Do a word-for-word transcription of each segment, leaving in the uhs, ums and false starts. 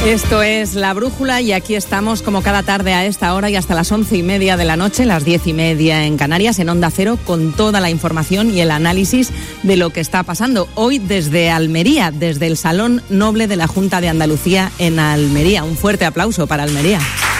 Esto es La Brújula y aquí estamos como cada tarde a esta hora y hasta las once y media de la noche, las diez y media en Canarias, en Onda Cero, con toda la información y el análisis de lo que está pasando. Hoy desde Almería, desde el Salón Noble de la Junta de Andalucía en Almería. Un fuerte aplauso para Almería.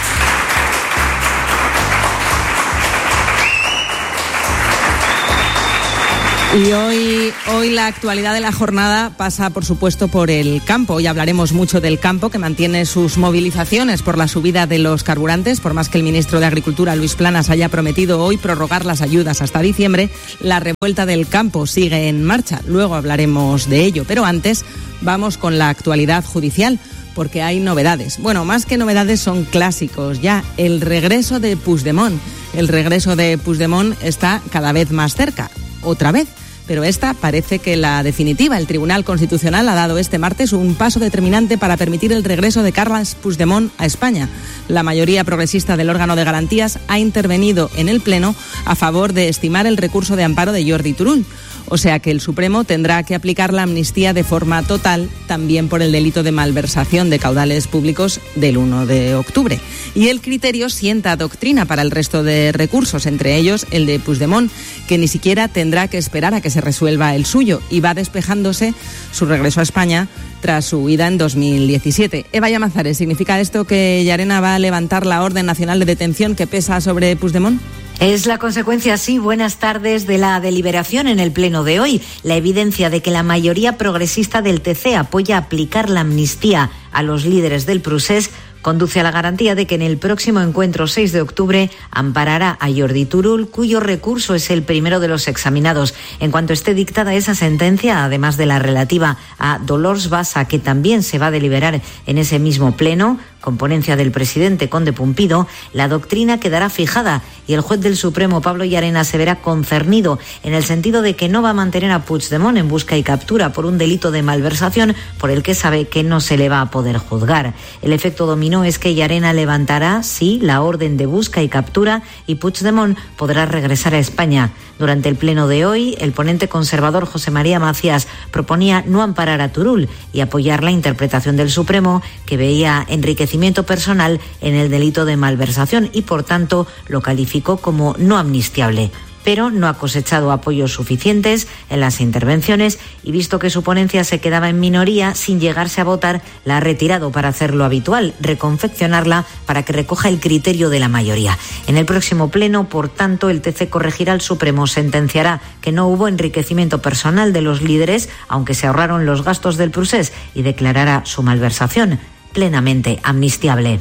Y hoy, hoy la actualidad de la jornada pasa, por supuesto, por el campo. Hoy hablaremos mucho del campo, que mantiene sus movilizaciones por la subida de los carburantes. Por más que el ministro de Agricultura, Luis Planas, haya prometido hoy prorrogar las ayudas hasta diciembre, la revuelta del campo sigue en marcha. Luego hablaremos de ello. Pero antes vamos con la actualidad judicial, porque hay novedades. Bueno, más que novedades, son clásicos ya. El regreso de Puigdemont. El regreso de Puigdemont está cada vez más cerca. Otra vez. Pero esta parece que la definitiva. El Tribunal Constitucional ha dado este martes un paso determinante para permitir el regreso de Carles Puigdemont a España. La mayoría progresista del órgano de garantías ha intervenido en el Pleno a favor de estimar el recurso de amparo de Jordi Turull. O sea que el Supremo tendrá que aplicar la amnistía de forma total, también por el delito de malversación de caudales públicos del uno de octubre. Y el criterio sienta doctrina para el resto de recursos, entre ellos el de Puigdemont, que ni siquiera tendrá que esperar a que se resuelva el suyo y va despejándose su regreso a España tras su huida en dos mil diecisiete. Eva Llamazares, ¿significa esto que Llarena va a levantar la orden nacional de detención que pesa sobre Puigdemont? Es la consecuencia, sí, buenas tardes, de la deliberación en el Pleno de hoy. La evidencia de que la mayoría progresista del T C apoya aplicar la amnistía a los líderes del procés conduce a la garantía de que en el próximo encuentro seis de octubre amparará a Jordi Turull, cuyo recurso es el primero de los examinados. En cuanto esté dictada esa sentencia, además de la relativa a Dolors Bassa, que también se va a deliberar en ese mismo pleno, con ponencia del presidente Conde Pumpido, la doctrina quedará fijada y el juez del Supremo, Pablo Llarena, se verá concernido en el sentido de que no va a mantener a Puigdemont en busca y captura por un delito de malversación por el que sabe que no se le va a poder juzgar. El efecto dominó es que Llarena levantará, sí, la orden de busca y captura y Puigdemont podrá regresar a España. Durante el pleno de hoy, el ponente conservador José María Macías proponía no amparar a Turull y apoyar la interpretación del Supremo, que veía enriquecimiento personal en el delito de malversación y, por tanto, lo calificó como no amnistiable. Pero no ha cosechado apoyos suficientes en las intervenciones y, visto que su ponencia se quedaba en minoría sin llegarse a votar, la ha retirado para hacer lo habitual, reconfeccionarla para que recoja el criterio de la mayoría. En el próximo pleno, por tanto, el T C corregirá al Supremo, sentenciará que no hubo enriquecimiento personal de los líderes, aunque se ahorraron los gastos del procés, y declarará su malversación plenamente amnistiable.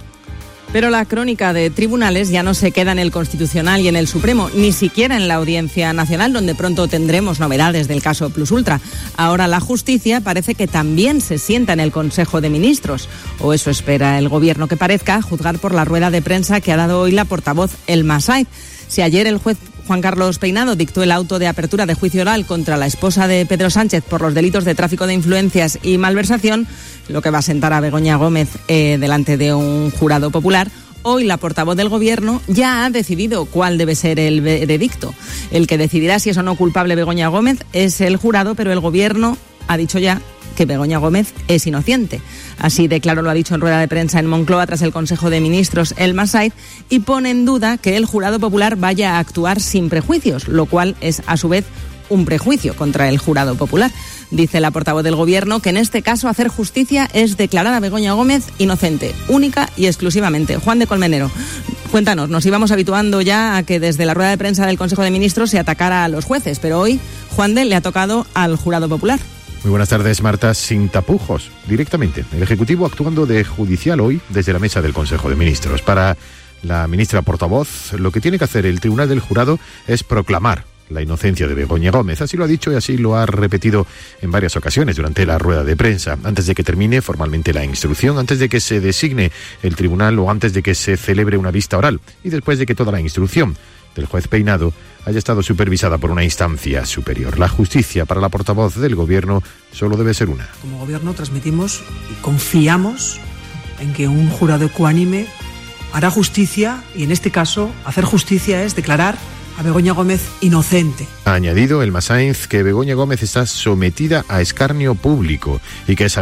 Pero la crónica de tribunales ya no se queda en el Constitucional y en el Supremo, ni siquiera en la Audiencia Nacional, donde pronto tendremos novedades del caso Plus Ultra. Ahora la justicia parece que también se sienta en el Consejo de Ministros, o eso espera el Gobierno que parezca, a juzgar por la rueda de prensa que ha dado hoy la portavoz Elma Said. Si ayer el juez Juan Carlos Peinado dictó el auto de apertura de juicio oral contra la esposa de Pedro Sánchez por los delitos de tráfico de influencias y malversación, lo que va a sentar a Begoña Gómez eh, delante de un jurado popular, hoy la portavoz del Gobierno ya ha decidido cuál debe ser el veredicto. El que decidirá si es o no culpable Begoña Gómez es el jurado, pero el Gobierno ha dicho ya que Begoña Gómez es inocente. Así de claro lo ha dicho en rueda de prensa en Moncloa tras el Consejo de Ministros Elma Said, y pone en duda que el jurado popular vaya a actuar sin prejuicios, lo cual es a su vez un prejuicio contra el jurado popular. Dice la portavoz del Gobierno que en este caso hacer justicia es declarar a Begoña Gómez inocente, única y exclusivamente. Juan de Colmenero, cuéntanos, nos íbamos habituando ya a que desde la rueda de prensa del Consejo de Ministros se atacara a los jueces, pero hoy Juan de le ha tocado al jurado popular. Muy buenas tardes, Marta. Sin tapujos, directamente. El Ejecutivo actuando de judicial hoy desde la mesa del Consejo de Ministros. Para la ministra portavoz, lo que tiene que hacer el Tribunal del Jurado es proclamar la inocencia de Begoña Gómez. Así lo ha dicho y así lo ha repetido en varias ocasiones durante la rueda de prensa. Antes de que termine formalmente la instrucción, antes de que se designe el tribunal o antes de que se celebre una vista oral y después de que toda la instrucción del juez Peinado haya estado supervisada por una instancia superior. La justicia para la portavoz del Gobierno solo debe ser una. Como Gobierno transmitimos y confiamos en que un jurado ecuánime hará justicia, y en este caso hacer justicia es declarar a Begoña Gómez inocente. Ha añadido Elma Sainz que Begoña Gómez está sometida a escarnio público y que es algo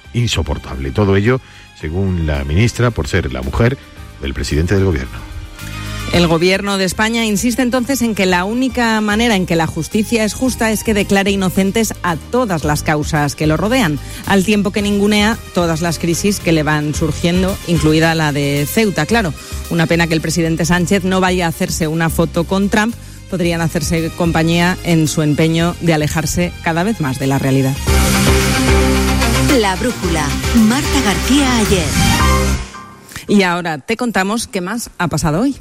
insoportable. Todo ello, según la ministra, por ser la mujer del presidente del gobierno. El Gobierno de España insiste entonces en que la única manera en que la justicia es justa es que declare inocentes a todas las causas que lo rodean, al tiempo que ningunea todas las crisis que le van surgiendo, incluida la de Ceuta. Claro, una pena que el presidente Sánchez no vaya a hacerse una foto con Trump. Podrían hacerse compañía en su empeño de alejarse cada vez más de la realidad. La brújula. Marta García Ayer. Y ahora te contamos qué más ha pasado hoy.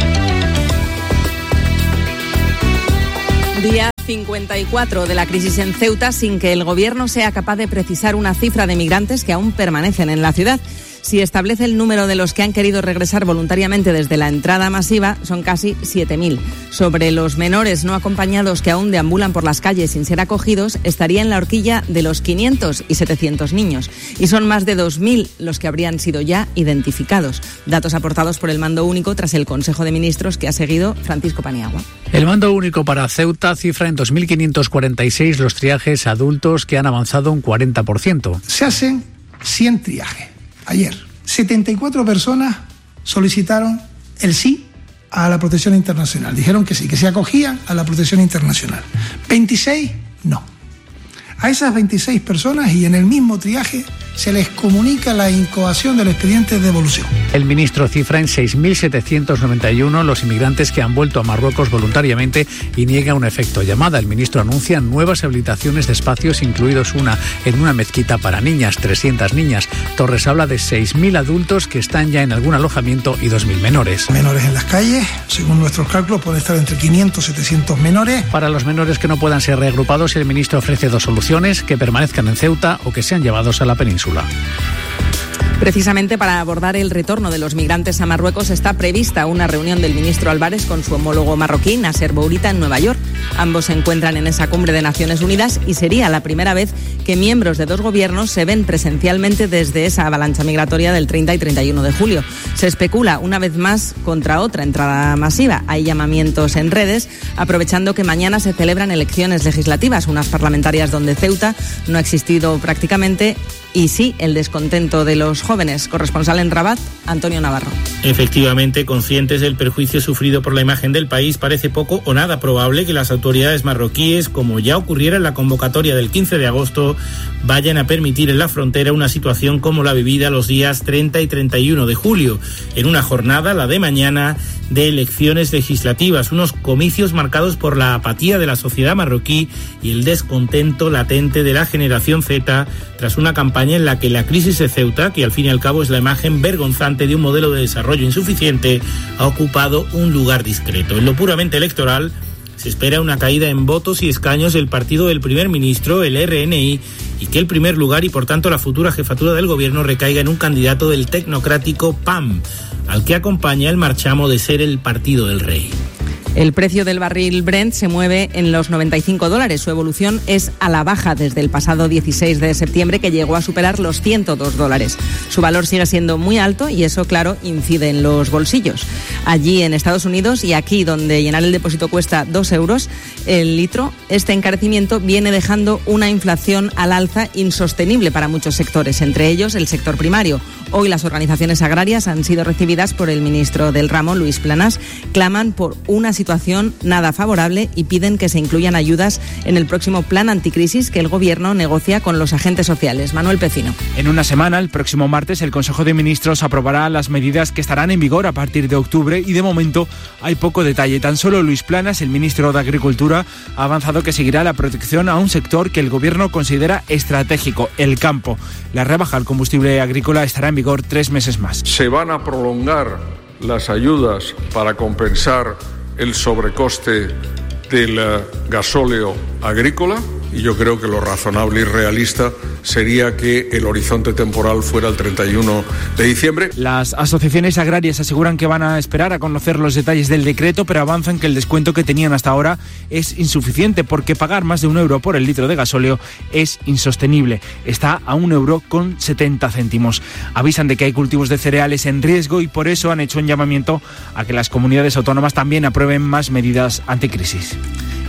Día cincuenta y cuatro de la crisis en Ceuta sin que el gobierno sea capaz de precisar una cifra de migrantes que aún permanecen en la ciudad. Si establece el número de los que han querido regresar voluntariamente desde la entrada masiva, son casi siete mil. Sobre los menores no acompañados que aún deambulan por las calles sin ser acogidos, estaría en la horquilla de los quinientos y setecientos niños. Y son más de dos mil los que habrían sido ya identificados. Datos aportados por el Mando Único tras el Consejo de Ministros que ha seguido Francisco Paniagua. El Mando Único para Ceuta cifra en dos mil quinientos cuarenta y seis los triajes adultos que han avanzado un cuarenta por ciento. Se hacen cien triajes. Ayer, setenta y cuatro personas solicitaron el sí a la protección internacional. Dijeron que sí, que se acogían a la protección internacional. veintiséis, no. A esas veintiséis personas y en el mismo triaje se les comunica la incoación del expediente de devolución. El ministro cifra en seis mil setecientos noventa y uno los inmigrantes que han vuelto a Marruecos voluntariamente y niega un efecto llamada. El ministro anuncia nuevas habilitaciones de espacios, incluidos una en una mezquita para niñas, trescientas niñas. Torres habla de seis mil adultos que están ya en algún alojamiento y dos mil menores. Menores en las calles, según nuestros cálculos, pueden estar entre quinientos y setecientos menores. Para los menores que no puedan ser reagrupados, el ministro ofrece dos soluciones: que permanezcan en Ceuta o que sean llevados a la península. Precisamente para abordar el retorno de los migrantes a Marruecos está prevista una reunión del ministro Álvarez con su homólogo marroquí, Nasser Bourita, en Nueva York. Ambos se encuentran en esa cumbre de Naciones Unidas y sería la primera vez que miembros de dos gobiernos se ven presencialmente desde esa avalancha migratoria del treinta y treinta y uno de julio. Se especula una vez más contra otra entrada masiva. Hay llamamientos en redes, aprovechando que mañana se celebran elecciones legislativas, unas parlamentarias donde Ceuta no ha existido prácticamente, y sí el descontento de los jóvenes. Corresponsal en Rabat, Antonio Navarro. Efectivamente, conscientes del perjuicio sufrido por la imagen del país, parece poco o nada probable que las autoridades marroquíes, como ya ocurriera en la convocatoria del quince de agosto, vayan a permitir en la frontera una situación como la vivida los días treinta y treinta y uno de julio, en una jornada, la de mañana, de elecciones legislativas, unos comicios marcados por la apatía de la sociedad marroquí y el descontento latente de la generación Z tras una campaña en la que la crisis de Ceuta, que al fin y al cabo es la imagen vergonzante de un modelo de desarrollo insuficiente, ha ocupado un lugar discreto. En lo puramente electoral, se espera una caída en votos y escaños del partido del primer ministro, el R N I, y que el primer lugar y por tanto la futura jefatura del gobierno recaiga en un candidato del tecnocrático P A M, al que acompaña el marchamo de ser el partido del rey. El precio del barril Brent se mueve en los noventa y cinco dólares. Su evolución es a la baja desde el pasado dieciséis de septiembre, que llegó a superar los ciento dos dólares. Su valor sigue siendo muy alto y eso, claro, incide en los bolsillos. Allí en Estados Unidos y aquí, donde llenar el depósito cuesta dos euros el litro, este encarecimiento viene dejando una inflación al alza insostenible para muchos sectores, entre ellos el sector primario. Hoy las organizaciones agrarias han sido recibidas por el ministro del ramo, Luis Planas. Claman por una situación nada favorable y piden que se incluyan ayudas en el próximo plan anticrisis que el gobierno negocia con los agentes sociales. Manuel Pecino. En una semana, el próximo martes, el Consejo de Ministros aprobará las medidas que estarán en vigor a partir de octubre y de momento hay poco detalle. Tan solo Luis Planas, el ministro de Agricultura, ha avanzado que seguirá la protección a un sector que el gobierno considera estratégico, el campo. La rebaja al combustible agrícola estará en vigor tres meses más. Se van a prolongar las ayudas para compensar el sobrecoste del gasóleo agrícola y yo creo que lo razonable y realista sería que el horizonte temporal fuera el treinta y uno de diciembre. Las asociaciones agrarias aseguran que van a esperar a conocer los detalles del decreto, pero avanzan que el descuento que tenían hasta ahora es insuficiente porque pagar más de un euro por el litro de gasóleo es insostenible. Está a un euro con setenta céntimos. Avisan de que hay cultivos de cereales en riesgo y por eso han hecho un llamamiento a que las comunidades autónomas también aprueben más medidas anticrisis.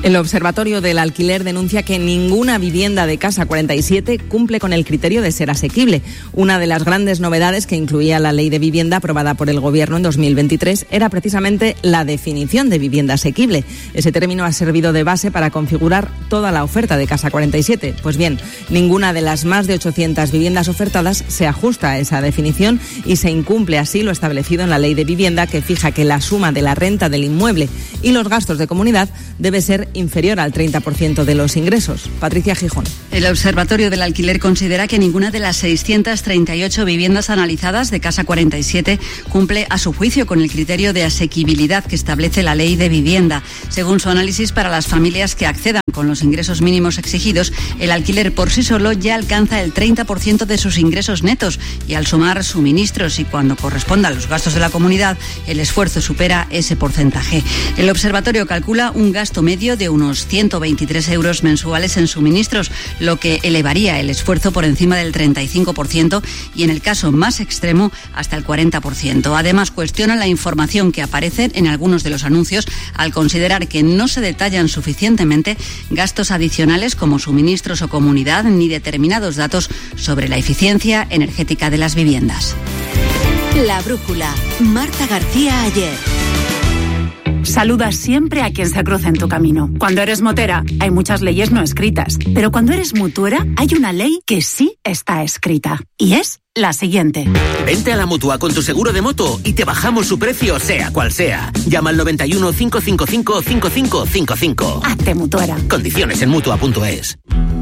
El Observatorio del Alquiler denuncia que ninguna vivienda de Casa cuarenta y siete cumple con el criterio de ser asequible. Una de las grandes novedades que incluía la Ley de Vivienda aprobada por el Gobierno en dos mil veintitrés era precisamente la definición de vivienda asequible. Ese término ha servido de base para configurar toda la oferta de Casa cuarenta y siete. Pues bien, ninguna de las más de ochocientas viviendas ofertadas se ajusta a esa definición y se incumple así lo establecido en la Ley de Vivienda, que fija que la suma de la renta del inmueble y los gastos de comunidad debe ser inferior al treinta por ciento de los ingresos. Patricia Gijón. El Observatorio del Alquiler considera que ninguna de las seiscientas treinta y ocho viviendas analizadas de Casa cuarenta y siete cumple a su juicio con el criterio de asequibilidad que establece la Ley de Vivienda. Según su análisis, para las familias que accedan con los ingresos mínimos exigidos, el alquiler por sí solo ya alcanza el treinta por ciento de sus ingresos netos y al sumar suministros y cuando corresponda a los gastos de la comunidad, el esfuerzo supera ese porcentaje. El observatorio calcula un gasto medio de unos ciento veintitrés euros mensuales en suministros, lo que elevaría el esfuerzo por encima del treinta y cinco por ciento y en el caso más extremo hasta el cuarenta por ciento. Además, cuestiona la información que aparece en algunos de los anuncios al considerar que no se detallan suficientemente gastos adicionales como suministros o comunidad ni determinados datos sobre la eficiencia energética de las viviendas. La brújula. Marta García Ayer. Saluda siempre a quien se cruce en tu camino. Cuando eres motera, hay muchas leyes no escritas. Pero cuando eres mutuera, hay una ley que sí está escrita. Y es la siguiente. Vente a la Mutua con tu seguro de moto y te bajamos su precio, sea cual sea. Llama al noventa y uno, cinco cinco cinco, cinco cinco cinco cinco. Hazte mutuera. Condiciones en mutua punto es.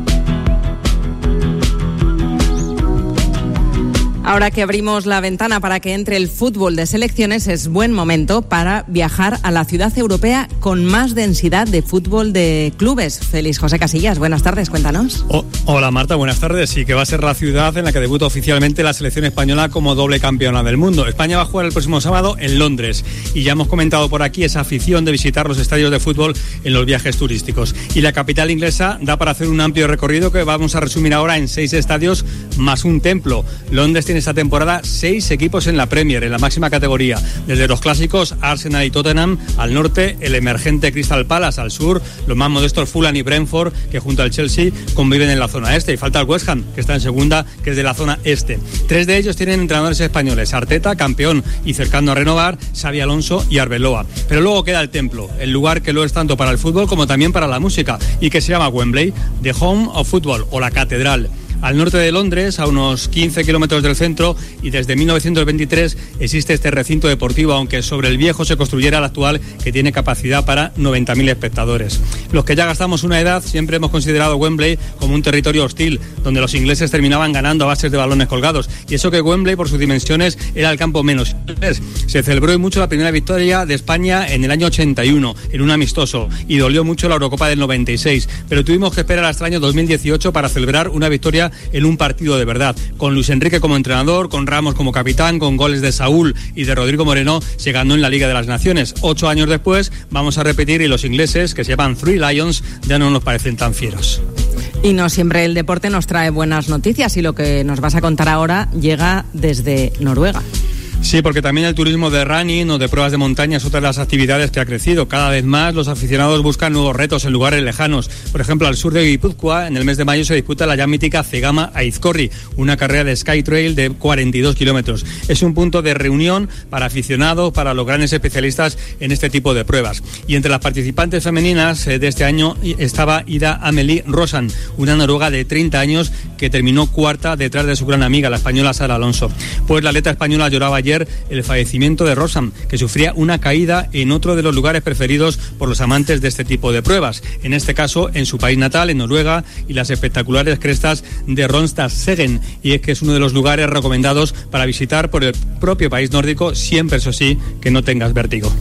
Ahora que abrimos la ventana para que entre el fútbol de selecciones, es buen momento para viajar a la ciudad europea con más densidad de fútbol de clubes. Félix José Casillas, buenas tardes, cuéntanos. Oh, hola Marta, buenas tardes. Sí, que va a ser la ciudad en la que debuta oficialmente la selección española como doble campeona del mundo. España va a jugar el próximo sábado en Londres y ya hemos comentado por aquí esa afición de visitar los estadios de fútbol en los viajes turísticos. Y la capital inglesa da para hacer un amplio recorrido que vamos a resumir ahora en seis estadios más un templo. Londres tiene esta temporada seis equipos en la Premier, en la máxima categoría, desde los clásicos Arsenal y Tottenham al norte, el emergente Crystal Palace al sur, los más modestos Fulham y Brentford, que junto al Chelsea conviven en la zona este, y falta el West Ham, que está en segunda, que es de la zona este. Tres de ellos tienen entrenadores españoles: Arteta, campeón y cercano a renovar, Xabi Alonso y Arbeloa. Pero luego queda el templo, el lugar que lo es tanto para el fútbol como también para la música, y que se llama Wembley, The Home of Football, o la Catedral. Al norte de Londres, a unos quince kilómetros del centro, y desde mil novecientos veintitrés existe este recinto deportivo, aunque sobre el viejo se construyera el actual, que tiene capacidad para noventa mil espectadores. Los que ya gastamos una edad siempre hemos considerado Wembley como un territorio hostil, donde los ingleses terminaban ganando a bases de balones colgados, y eso que Wembley, por sus dimensiones, era el campo menos inglés. Se celebró mucho la primera victoria de España en el año ochenta y uno, en un amistoso, y dolió mucho la Eurocopa del noventa y seis, pero tuvimos que esperar hasta el año dos mil dieciocho para celebrar una victoria en un partido de verdad, con Luis Enrique como entrenador, con Ramos como capitán, con goles de Saúl y de Rodrigo Moreno, se ganó en la Liga de las Naciones. Ocho años después vamos a repetir, y los ingleses, que se llaman Three Lions, ya no nos parecen tan fieros. Y no siempre el deporte nos trae buenas noticias, y lo que nos vas a contar ahora llega desde Noruega. Sí, porque también el turismo de running o de pruebas de montaña es otra de las actividades que ha crecido. Cada vez más los aficionados buscan nuevos retos en lugares lejanos. Por ejemplo, al sur de Guipúzcoa, en el mes de mayo se disputa la ya mítica Cegama Aizkorri, una carrera de Skytrail de cuarenta y dos kilómetros. Es un punto de reunión para aficionados, para los grandes especialistas en este tipo de pruebas. Y entre las participantes femeninas de este año estaba Ida Amelie Rosan, una noruega de treinta años que terminó cuarta detrás de su gran amiga, la española Sara Alonso. Pues la atleta española lloraba ayer el fallecimiento de Rosan, que sufría una caída en otro de los lugares preferidos por los amantes de este tipo de pruebas, en este caso en su país natal, en Noruega, y las espectaculares crestas de Ronstadstegen, y es que es uno de los lugares recomendados para visitar por el propio país nórdico, siempre, eso sí, que no tengas vértigo.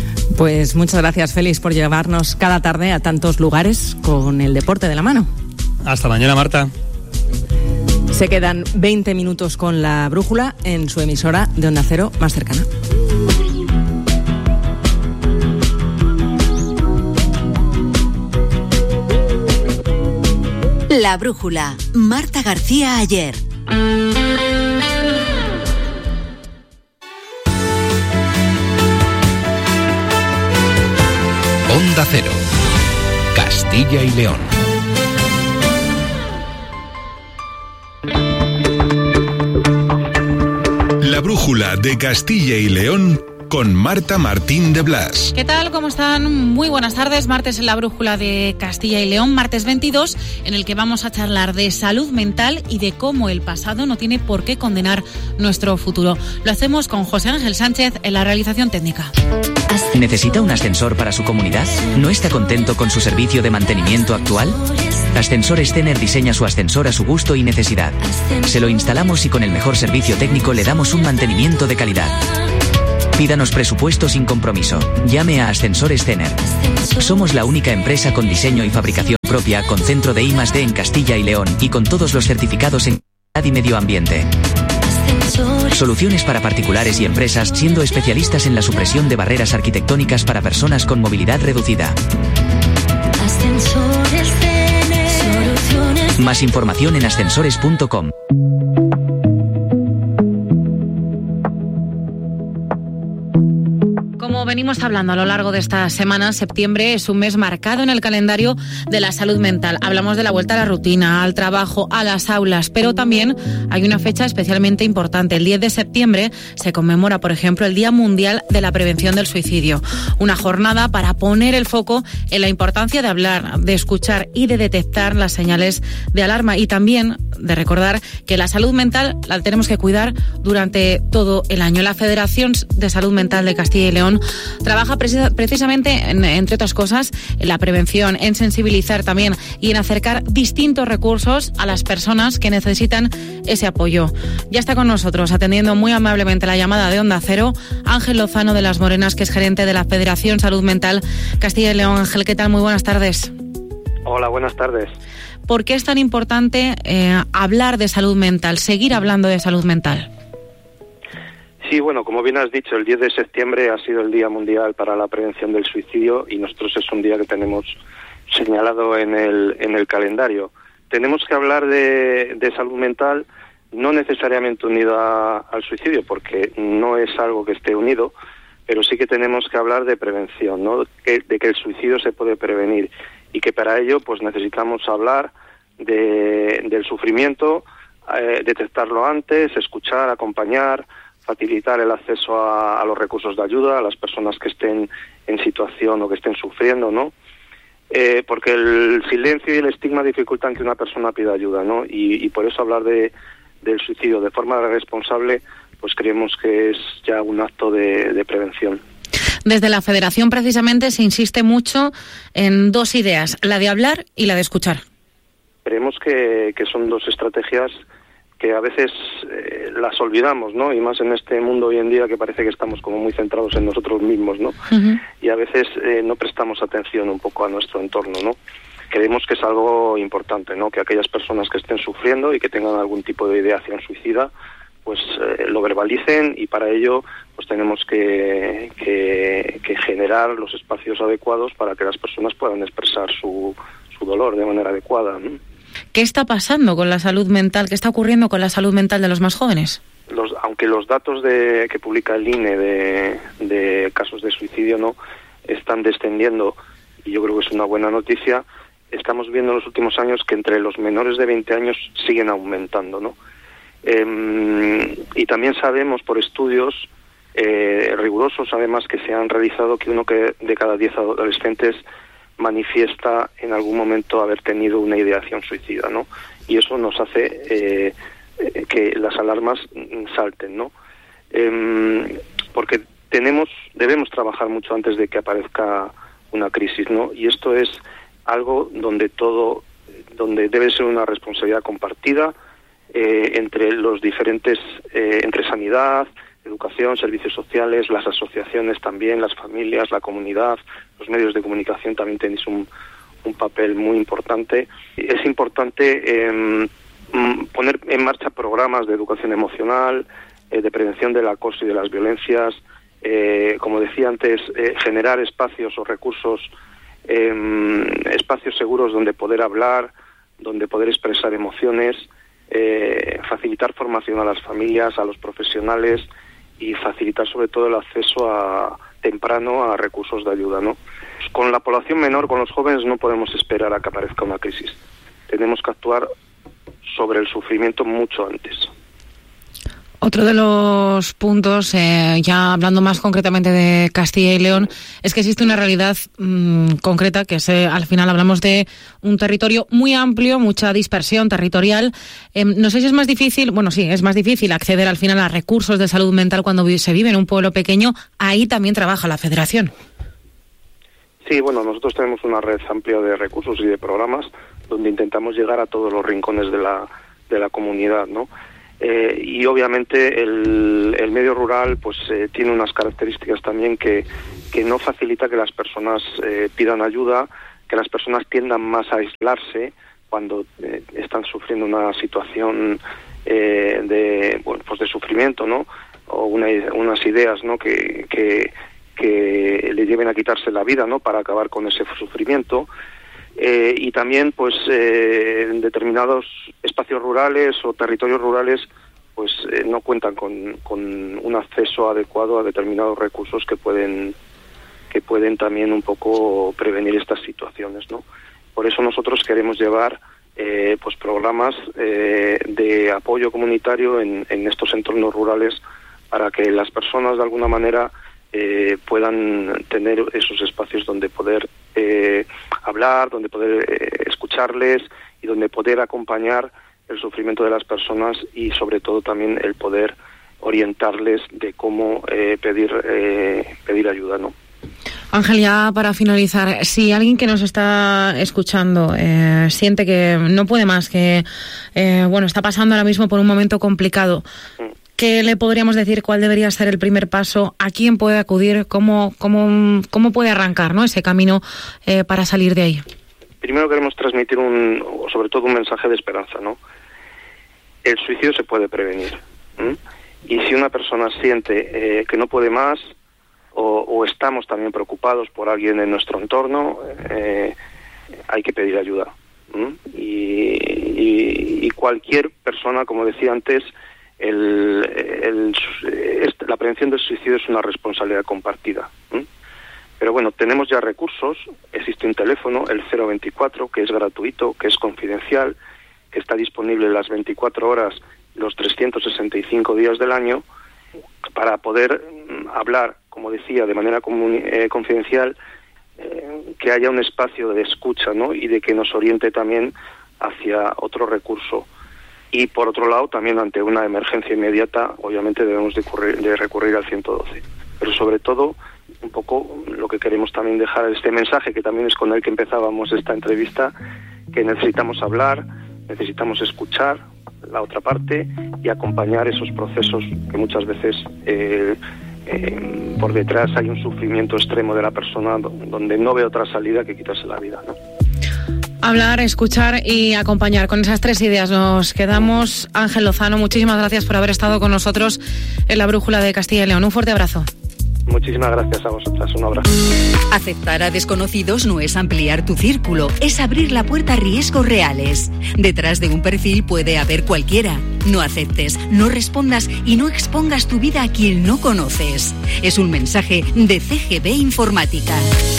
Pues muchas gracias, Félix, por llevarnos cada tarde a tantos lugares con el deporte de la mano. Hasta mañana, Marta. Se quedan veinte minutos con la brújula en su emisora de Onda Cero más cercana. La brújula. Marta García Ayer. Onda Cero. Castilla y León. La brújula de Castilla y León con Marta Martín de Blas. ¿Qué tal? ¿Cómo están? Muy buenas tardes. Martes en la brújula de Castilla y León, martes veintidós, en el que vamos a charlar de salud mental y de cómo el pasado no tiene por qué condenar nuestro futuro. Lo hacemos con José Ángel Sánchez en la realización técnica. ¿Necesita un ascensor para su comunidad? ¿No está contento con su servicio de mantenimiento actual? Ascensores Tener diseña su ascensor a su gusto y necesidad. Se lo instalamos y con el mejor servicio técnico le damos un mantenimiento de calidad. Pídanos presupuesto sin compromiso. Llame a Ascensores Tener. Somos la única empresa con diseño y fabricación propia, con centro de I más D en Castilla y León y con todos los certificados en calidad y medio ambiente. Soluciones para particulares y empresas, siendo especialistas en la supresión de barreras arquitectónicas para personas con movilidad reducida. Más información en ascensores punto com. Como venimos hablando a lo largo de esta semana, septiembre es un mes marcado en el calendario de la salud mental. Hablamos de la vuelta a la rutina, al trabajo, a las aulas, pero también hay una fecha especialmente importante. El diez de septiembre se conmemora, por ejemplo, el Día Mundial de la Prevención del Suicidio. Una jornada para poner el foco en la importancia de hablar, de escuchar y de detectar las señales de alarma, y también de recordar que la salud mental la tenemos que cuidar durante todo el año. La Federación de Salud Mental de Castilla y León trabaja precisa, precisamente, en, entre otras cosas, en la prevención, en sensibilizar también y en acercar distintos recursos a las personas que necesitan ese apoyo. Ya está con nosotros, atendiendo muy amablemente la llamada de Onda Cero, Ángel Lozano de Las Morenas, que es gerente de la Federación Salud Mental Castilla y León. Ángel, ¿qué tal? Muy buenas tardes. Hola, buenas tardes. ¿Por qué es tan importante eh, hablar de salud mental, seguir hablando de salud mental? Sí, bueno, como bien has dicho, el diez de septiembre ha sido el Día Mundial para la Prevención del Suicidio y nosotros es un día que tenemos señalado en el, en el calendario. Tenemos que hablar de, de salud mental no necesariamente unida al suicidio, porque no es algo que esté unido, pero sí que tenemos que hablar de prevención, ¿no? Que, de que el suicidio se puede prevenir y que para ello pues necesitamos hablar de, del sufrimiento, eh, detectarlo antes, escuchar, acompañar, facilitar el acceso a, a los recursos de ayuda a las personas que estén en situación o que estén sufriendo, ¿no? Eh, porque el silencio y el estigma dificultan que una persona pida ayuda, ¿no? Y, y por eso hablar de, del suicidio de forma responsable, pues creemos que es ya un acto de, de prevención. Desde la Federación, precisamente, se insiste mucho en dos ideas, la de hablar y la de escuchar. Creemos que, que son dos estrategias que a veces eh, las olvidamos, ¿no? Y más en este mundo hoy en día que parece que estamos como muy centrados en nosotros mismos, ¿no? Uh-huh. Y a veces eh, no prestamos atención un poco a nuestro entorno, ¿no? Creemos que es algo importante, ¿no? Que aquellas personas que estén sufriendo y que tengan algún tipo de ideación suicida, pues eh, lo verbalicen, y para ello pues tenemos que, que, que generar los espacios adecuados para que las personas puedan expresar su, su dolor de manera adecuada, ¿no? ¿Qué está pasando con la salud mental? ¿Qué está ocurriendo con la salud mental de los más jóvenes? Los, aunque los datos de, que publica el I N E de, de casos de suicidio no están descendiendo, y yo creo que es una buena noticia, estamos viendo en los últimos años que entre los menores de veinte años siguen aumentando, ¿no? Eh, y también sabemos por estudios eh, rigurosos, además, que se han realizado, que uno que de cada diez adolescentes manifiesta en algún momento haber tenido una ideación suicida, ¿no? Y eso nos hace eh, que las alarmas salten, ¿no? Eh, porque tenemos, debemos trabajar mucho antes de que aparezca una crisis, ¿no? Y esto es algo donde todo, donde debe ser una responsabilidad compartida eh, entre los diferentes, eh, entre sanidad, educación, servicios sociales, las asociaciones también, las familias, la comunidad, los medios de comunicación también tenéis un, un papel muy importante. Es importante eh, poner en marcha programas de educación emocional, eh, de prevención del acoso y de las violencias, eh, como decía antes, eh, generar espacios o recursos, eh, espacios seguros donde poder hablar, donde poder expresar emociones, eh, facilitar formación a las familias, a los profesionales, y facilitar sobre todo el acceso a temprano a recursos de ayuda, ¿no? Con la población menor, con los jóvenes, no podemos esperar a que aparezca una crisis. Tenemos que actuar sobre el sufrimiento mucho antes. Otro de los puntos, eh, ya hablando más concretamente de Castilla y León, es que existe una realidad mmm, concreta, que es, eh, al final hablamos de un territorio muy amplio, mucha dispersión territorial. Eh, no sé si es más difícil, bueno, sí, es más difícil acceder al final a recursos de salud mental cuando se vive en un pueblo pequeño. Ahí también trabaja la Federación. Sí, bueno, nosotros tenemos una red amplia de recursos y de programas donde intentamos llegar a todos los rincones de la, de la comunidad, ¿no? Eh, y obviamente el, el medio rural pues eh, tiene unas características también que, que no facilita que las personas eh, pidan ayuda, que las personas tiendan más a aislarse cuando eh, están sufriendo una situación eh, de bueno, pues de sufrimiento, ¿no? O una, unas ideas, ¿no? que, que, que le lleven a quitarse la vida, ¿no? Para acabar con ese sufrimiento. Eh, y también pues eh, en determinados espacios rurales o territorios rurales pues eh, no cuentan con, con un acceso adecuado a determinados recursos que pueden que pueden también un poco prevenir estas situaciones, ¿no? Por eso nosotros queremos llevar eh, pues programas eh, de apoyo comunitario en, en estos entornos rurales para que las personas de alguna manera Eh, puedan tener esos espacios donde poder eh, hablar, donde poder eh, escucharles y donde poder acompañar el sufrimiento de las personas y sobre todo también el poder orientarles de cómo eh, pedir eh, pedir ayuda, ¿no? Ángel, ya para finalizar, si alguien que nos está escuchando eh, siente que no puede más, que eh, bueno, está pasando ahora mismo por un momento complicado, ¿qué le podríamos decir? ¿Cuál debería ser el primer paso? ¿A quién puede acudir? ¿Cómo, cómo, cómo puede arrancar, ¿no? ese camino eh, para salir de ahí? Primero queremos transmitir un, sobre todo un mensaje de esperanza, ¿no? El suicidio se puede prevenir. ¿m? Y si una persona siente eh, que no puede más o, o estamos también preocupados por alguien en nuestro entorno, eh, hay que pedir ayuda. Y, y, y cualquier persona, como decía antes, El, el, el, la prevención del suicidio es una responsabilidad compartida. ¿eh? Pero bueno, tenemos ya recursos, existe un teléfono, el cero veinticuatro, que es gratuito, que es confidencial, que está disponible las veinticuatro horas, los trescientos sesenta y cinco días del año, para poder hablar, como decía, de manera comuni- eh, confidencial, eh, que haya un espacio de escucha, ¿no? Y de que nos oriente también hacia otro recurso. Y por otro lado, también ante una emergencia inmediata, obviamente debemos de, recurrir, de recurrir al ciento doce. Pero sobre todo, un poco lo que queremos también dejar este mensaje, que también es con el que empezábamos esta entrevista, que necesitamos hablar, necesitamos escuchar la otra parte y acompañar esos procesos que muchas veces eh, eh, por detrás hay un sufrimiento extremo de la persona donde no ve otra salida que quitarse la vida, ¿no? Hablar, escuchar y acompañar. Con esas tres ideas nos quedamos. Ángel Lozano, muchísimas gracias por haber estado con nosotros en la Brújula de Castilla y León. Un fuerte abrazo. Muchísimas gracias a vosotras. Un abrazo. Aceptar a desconocidos no es ampliar tu círculo, es abrir la puerta a riesgos reales. Detrás de un perfil puede haber cualquiera. No aceptes, no respondas y no expongas tu vida a quien no conoces. Es un mensaje de C G B Informática.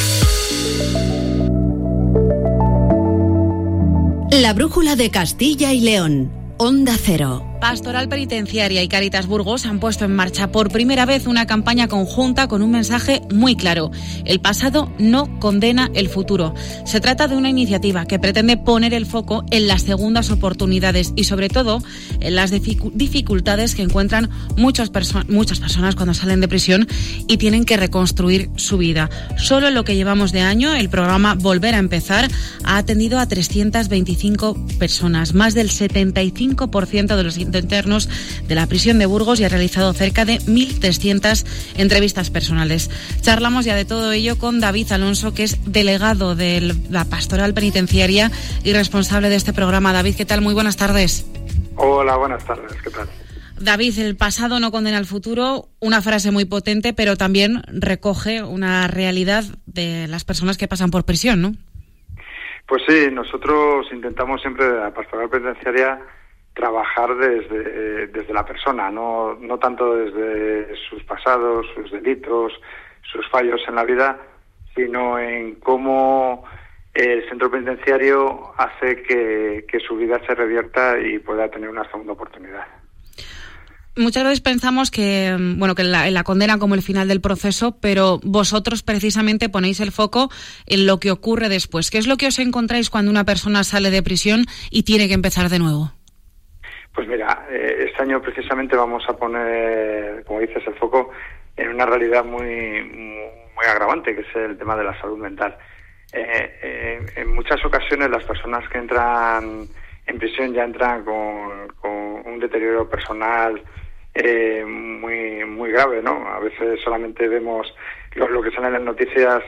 La Brújula de Castilla y León. Onda Cero. Pastoral Penitenciaria y Cáritas Burgos han puesto en marcha por primera vez una campaña conjunta con un mensaje muy claro. El pasado no condena el futuro. Se trata de una iniciativa que pretende poner el foco en las segundas oportunidades y sobre todo en las dificultades que encuentran muchas, perso- muchas personas cuando salen de prisión y tienen que reconstruir su vida. Solo en lo que llevamos de año, el programa Volver a Empezar ha atendido a trescientas veinticinco personas, más del setenta y cinco por ciento de los internos de la prisión de Burgos, y ha realizado cerca de mil trescientas entrevistas personales. Charlamos ya de todo ello con David Alonso, que es delegado de la Pastoral Penitenciaria y responsable de este programa. David, ¿qué tal? Muy buenas tardes. Hola, buenas tardes. ¿Qué tal? David, el pasado no condena el futuro, una frase muy potente, pero también recoge una realidad de las personas que pasan por prisión, ¿no? Pues sí, nosotros intentamos siempre de la Pastoral Penitenciaria trabajar desde, desde la persona, no, no tanto desde sus pasados, sus delitos, sus fallos en la vida, sino en cómo el centro penitenciario hace que, que su vida se revierta y pueda tener una segunda oportunidad. Muchas veces pensamos que, bueno, que la, la condena como el final del proceso, pero vosotros precisamente ponéis el foco en lo que ocurre después. ¿Qué es lo que os encontráis cuando una persona sale de prisión y tiene que empezar de nuevo? Pues mira, eh, este año precisamente vamos a poner, como dices, el foco en una realidad muy, muy agravante, que es el tema de la salud mental. Eh, eh, en muchas ocasiones las personas que entran en prisión ya entran con, con un deterioro personal eh, muy muy grave, ¿no? A veces solamente vemos lo, lo que sale en las noticias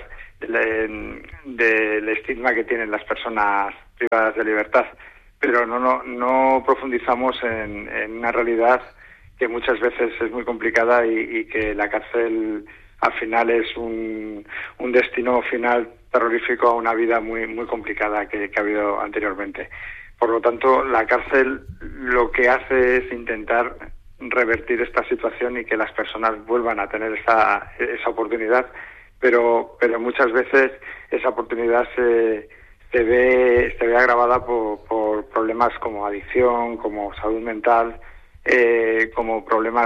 del de, de estigma que tienen las personas privadas de libertad, pero no no, no profundizamos en, en una realidad que muchas veces es muy complicada y, y que la cárcel al final es un, un destino final terrorífico a una vida muy muy complicada que, que ha habido anteriormente. Por lo tanto, la cárcel lo que hace es intentar revertir esta situación y que las personas vuelvan a tener esa, esa oportunidad, pero pero muchas veces esa oportunidad se, se ve se ve agravada por, por problemas como adicción, como salud mental, eh, como problemas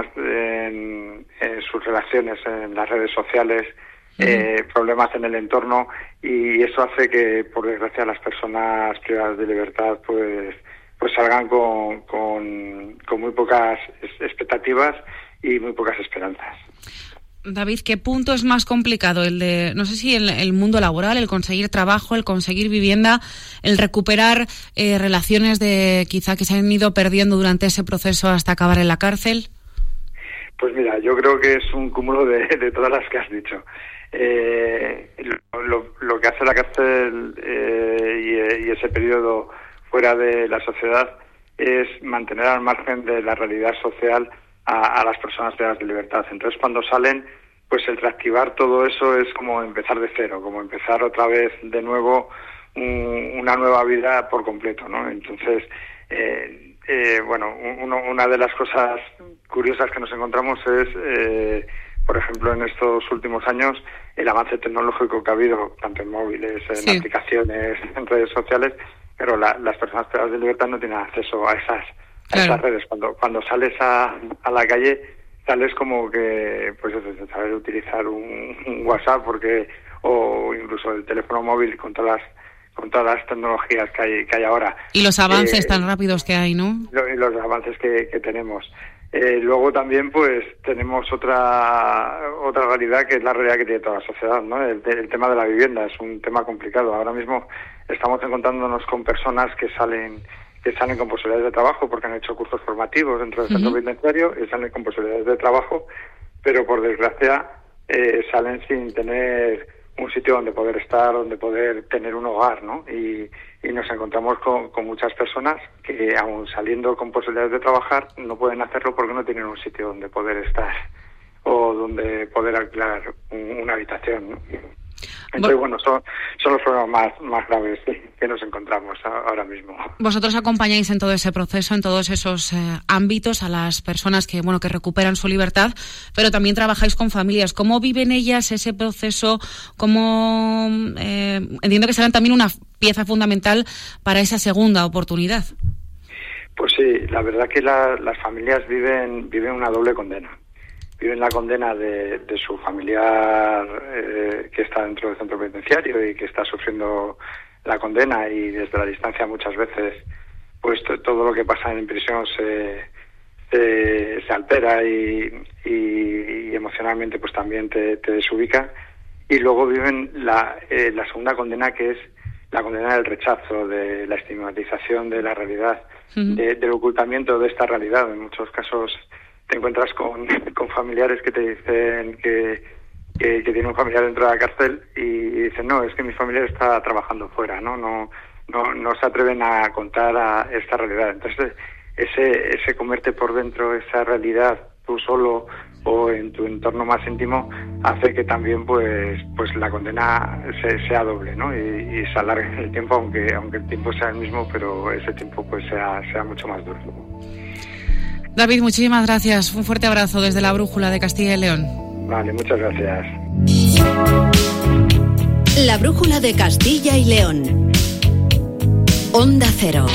en, en sus relaciones en las redes sociales, Eh, problemas en el entorno, y eso hace que, por desgracia, las personas privadas de libertad pues pues salgan con, con, con muy pocas expectativas y muy pocas esperanzas. David, ¿qué punto es más complicado? El de, no sé si el, el mundo laboral, el conseguir trabajo, el conseguir vivienda, el recuperar eh, relaciones de quizá que se han ido perdiendo durante ese proceso hasta acabar en la cárcel. Pues mira, yo creo que es un cúmulo de, de todas las que has dicho. Eh, lo, lo, lo que hace la cárcel eh, y, y ese periodo fuera de la sociedad es mantener al margen de la realidad social a, a las personas privadas de libertad. Entonces, cuando salen, pues el reactivar todo eso es como empezar de cero, como empezar otra vez de nuevo un, una nueva vida por completo, ¿no? Entonces, eh, eh, bueno, uno, una de las cosas curiosas que nos encontramos es, eh, por ejemplo, en estos últimos años, el avance tecnológico que ha habido, tanto en móviles, en sí. aplicaciones, en redes sociales, pero la, las personas privadas de libertad no tienen acceso a esas, a claro. esas redes. Cuando cuando sales a, a la calle, sales como que, pues eso, saber utilizar un, un WhatsApp, porque o incluso el teléfono móvil con todas las con todas las tecnologías que hay que hay ahora. Y los avances eh, tan rápidos que hay, ¿no? Y los avances que, que tenemos. Eh, luego también, pues, tenemos otra otra realidad, que es la realidad que tiene toda la sociedad, ¿no? El, el tema de la vivienda es un tema complicado. Ahora mismo estamos encontrándonos con personas que salen que salen con posibilidades de trabajo porque han hecho cursos formativos dentro del uh-huh. centro penitenciario y salen con posibilidades de trabajo, pero por desgracia eh, salen sin tener un sitio donde poder estar, donde poder tener un hogar, ¿no? Y, y nos encontramos con, con muchas personas que, aun saliendo con posibilidades de trabajar, no pueden hacerlo porque no tienen un sitio donde poder estar o donde poder alquilar un, una habitación, ¿no? Entonces, bueno, son, son los problemas más, más graves que nos encontramos ahora mismo. Vosotros acompañáis en todo ese proceso, en todos esos eh, ámbitos a las personas que, bueno, que recuperan su libertad, pero también trabajáis con familias. ¿Cómo viven ellas ese proceso? ¿Cómo, eh, entiendo que serán también una pieza fundamental para esa segunda oportunidad? Pues sí, la verdad que la, las familias viven, viven una doble condena. Viven la condena de, de su familiar eh, que está dentro del centro penitenciario y que está sufriendo la condena, y desde la distancia muchas veces pues t- todo lo que pasa en prisión se, se, se altera y, y, y emocionalmente pues también te, te desubica. Y luego viven la, eh, la segunda condena, que es la condena del rechazo, de la estigmatización de la realidad, uh-huh. de, del ocultamiento de esta realidad. En muchos casos te encuentras con, con familiares que te dicen que, que, que tienen un familiar dentro de la cárcel y dicen, no, es que mi familiar está trabajando fuera, ¿no? No, no, no se atreven a contar a esta realidad. Entonces, ese, ese comerte por dentro esa realidad tú solo o en tu entorno más íntimo hace que también pues pues la condena se, sea doble, ¿no? Y, y se alargue el tiempo, aunque aunque el tiempo sea el mismo, pero ese tiempo pues sea sea mucho más duro. David, muchísimas gracias. Un fuerte abrazo desde la Brújula de Castilla y León. Vale, muchas gracias. La brújula de Castilla y León. Onda Cero.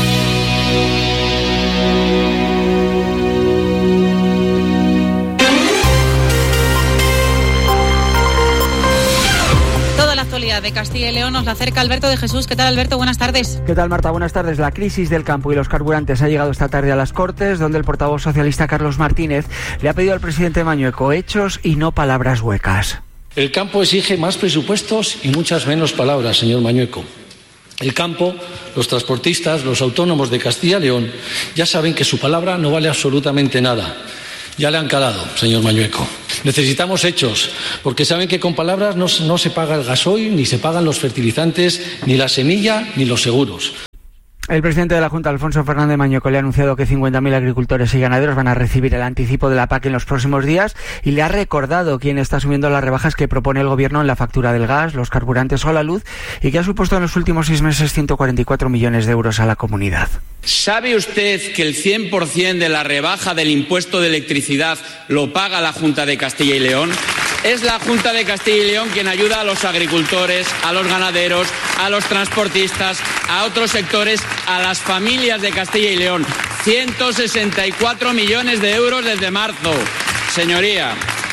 Toda la actualidad de Castilla y León nos la acerca Alberto de Jesús. ¿Qué tal, Alberto? Buenas tardes. ¿Qué tal, Marta? Buenas tardes. La crisis del campo y los carburantes ha llegado esta tarde a las Cortes, donde el portavoz socialista Carlos Martínez le ha pedido al presidente Mañueco hechos y no palabras huecas. El campo exige más presupuestos y muchas menos palabras, señor Mañueco. El campo, los transportistas, los autónomos de Castilla y León ya saben que su palabra no vale absolutamente nada. Ya le han calado, señor Mañueco. Necesitamos hechos, porque saben que con palabras no, no se paga el gasoil, ni se pagan los fertilizantes, ni la semilla, ni los seguros. El presidente de la Junta, Alfonso Fernández Mañueco, le ha anunciado que cincuenta mil agricultores y ganaderos van a recibir el anticipo de la P A C en los próximos días y le ha recordado quién está asumiendo las rebajas que propone el Gobierno en la factura del gas, los carburantes o la luz y que ha supuesto en los últimos seis meses ciento cuarenta y cuatro millones de euros a la comunidad. ¿Sabe usted que el cien por ciento de la rebaja del impuesto de electricidad lo paga la Junta de Castilla y León? Es la Junta de Castilla y León quien ayuda a los agricultores, a los ganaderos, a los transportistas, a otros sectores, a las familias de Castilla y León. ciento sesenta y cuatro millones de euros desde marzo. Señoría.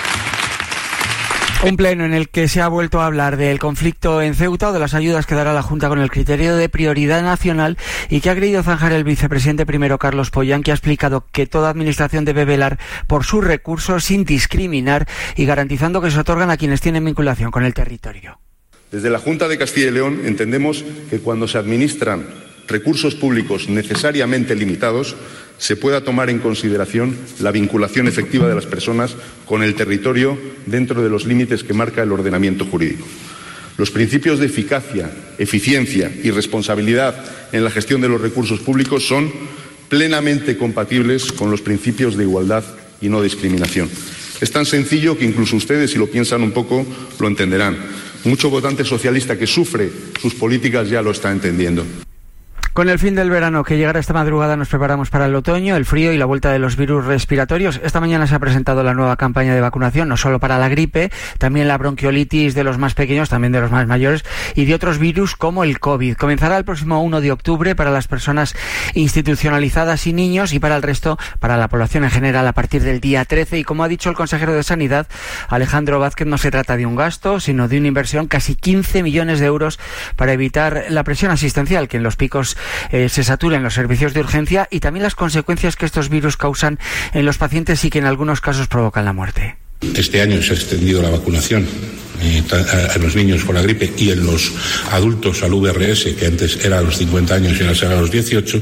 Un pleno en el que se ha vuelto a hablar del conflicto en Ceuta o de las ayudas que dará la Junta con el criterio de prioridad nacional y que ha querido zanjar el vicepresidente primero Carlos Pollán, que ha explicado que toda administración debe velar por sus recursos sin discriminar y garantizando que se otorgan a quienes tienen vinculación con el territorio. Desde la Junta de Castilla y León entendemos que cuando se administran recursos públicos necesariamente limitados, se pueda tomar en consideración la vinculación efectiva de las personas con el territorio dentro de los límites que marca el ordenamiento jurídico. Los principios de eficacia, eficiencia y responsabilidad en la gestión de los recursos públicos son plenamente compatibles con los principios de igualdad y no discriminación. Es tan sencillo que incluso ustedes, si lo piensan un poco, lo entenderán. Mucho votante socialista que sufre sus políticas ya lo está entendiendo. Con el fin del verano que llegará esta madrugada nos preparamos para el otoño, el frío y la vuelta de los virus respiratorios. Esta mañana se ha presentado la nueva campaña de vacunación, no solo para la gripe, también la bronquiolitis de los más pequeños, también de los más mayores y de otros virus como el COVID. Comenzará el próximo uno de octubre para las personas institucionalizadas y niños y para el resto, para la población en general, a partir del día trece. Y como ha dicho el consejero de Sanidad, Alejandro Vázquez, no se trata de un gasto, sino de una inversión, casi quince millones de euros para evitar la presión asistencial, que en los picos Eh, se saturan los servicios de urgencia y también las consecuencias que estos virus causan en los pacientes y que en algunos casos provocan la muerte. Este año se ha extendido la vacunación eh, a, a los niños con la gripe y en los adultos al V R S, que antes era a los cincuenta años y ahora será a los dieciocho,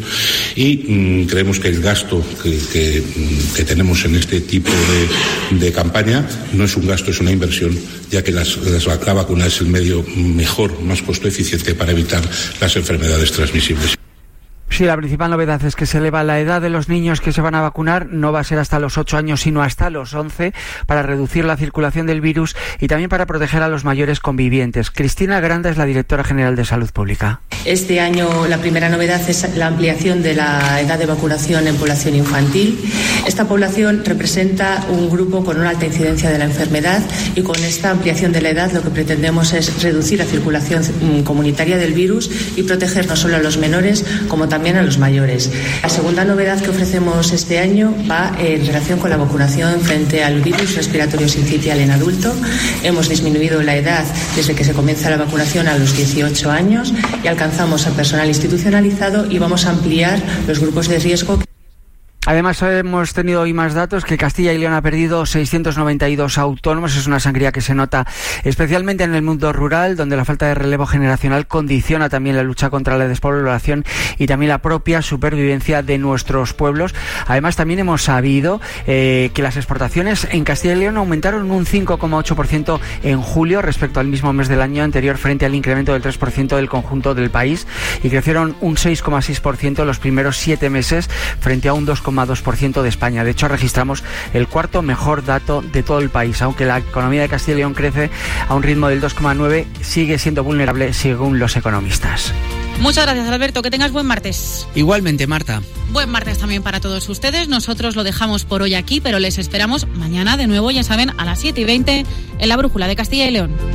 y mmm, creemos que el gasto que, que, que tenemos en este tipo de, de campaña no es un gasto, es una inversión, ya que las, las, la vacuna es el medio mejor, más costo eficiente para evitar las enfermedades transmisibles. Sí, la principal novedad es que se eleva la edad de los niños que se van a vacunar, no va a ser hasta los ocho años, sino hasta los once, para reducir la circulación del virus y también para proteger a los mayores convivientes. Cristina Granda es la directora general de Salud Pública. Este año la primera novedad es la ampliación de la edad de vacunación en población infantil. Esta población representa un grupo con una alta incidencia de la enfermedad y con esta ampliación de la edad lo que pretendemos es reducir la circulación comunitaria del virus y proteger no solo a los menores como también a los mayores. La segunda novedad que ofrecemos este año va en relación con la vacunación frente al virus respiratorio sincitial en adulto. Hemos disminuido la edad desde que se comienza la vacunación a los dieciocho años y alcanzamos al personal institucionalizado y vamos a ampliar los grupos de riesgo. Además, hemos tenido hoy más datos, que Castilla y León ha perdido seiscientos noventa y dos autónomos. Es una sangría que se nota especialmente en el mundo rural, donde la falta de relevo generacional condiciona también la lucha contra la despoblación y también la propia supervivencia de nuestros pueblos. Además, también hemos sabido eh, que las exportaciones en Castilla y León aumentaron un cinco coma ocho por ciento en julio respecto al mismo mes del año anterior, frente al incremento del tres por ciento del conjunto del país, y crecieron un seis coma seis por ciento en los primeros siete meses frente a un dos coma dos por ciento de España. De hecho, registramos el cuarto mejor dato de todo el país. Aunque la economía de Castilla y León crece a un ritmo del dos coma nueve, sigue siendo vulnerable según los economistas. Muchas gracias, Alberto. Que tengas buen martes. Igualmente, Marta. Buen martes también para todos ustedes. Nosotros lo dejamos por hoy aquí, pero les esperamos mañana de nuevo, ya saben, a las siete y veinte en la Brújula de Castilla y León.